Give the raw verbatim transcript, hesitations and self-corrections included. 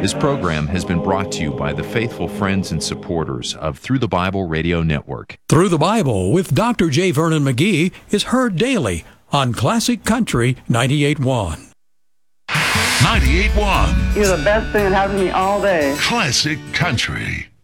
This program has been brought to you by the faithful friends and supporters of Through the Bible Radio Network. Through the Bible with Doctor J. Vernon McGee is heard daily on Classic Country ninety-eight point one. ninety-eight point one. You're the best thing that happened to me all day. Classic Country.